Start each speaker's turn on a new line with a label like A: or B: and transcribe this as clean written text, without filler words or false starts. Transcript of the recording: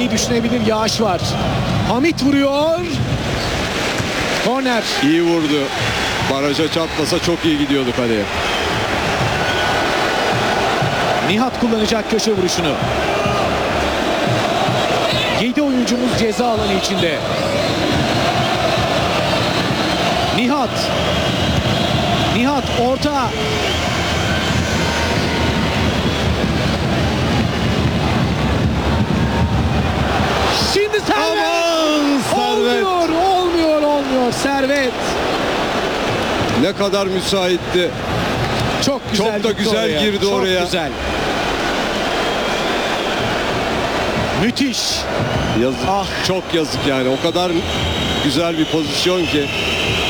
A: dönmeyi düşünebilir. Yağış var. Hamit vuruyor. Korner.
B: İyi vurdu. Baraja çarpmasa çok iyi gidiyordu kaleye.
A: Nihat kullanacak köşe vuruşunu. 7 oyuncumuz ceza alanı içinde. Nihat orta. Şimdi Servet.
B: Aman Servet.
A: Olmuyor Servet.
B: Ne kadar müsaitti.
A: Çok güzel,
B: Çok da
A: gitti
B: güzel
A: oraya.
B: girdi oraya.
A: Çok güzel. Müthiş.
B: Yazık.
A: Ah.
B: Çok yazık yani. O kadar güzel bir pozisyon ki.